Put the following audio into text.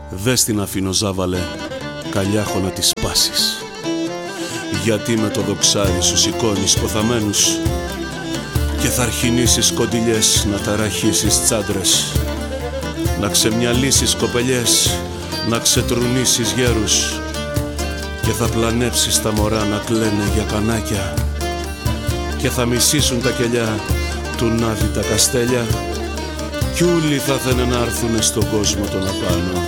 Δες την αφήνω ζάβαλε, καλιάχο να τη σπάσεις. Γιατί με το δοξάρι σου σηκώνεις ποθαμένους και θα αρχινήσεις κοντιλιές να ταραχήσεις τσάντρες, να ξεμυαλίσεις κοπελιές, να ξετρουνήσεις γέρους και θα πλανέψεις τα μωρά να κλαίνε για κανάκια και θα μισήσουν τα κελιά του Νάδη τα καστέλια κι ούλοι θα θένε να έρθουνε στον κόσμο τον απάνω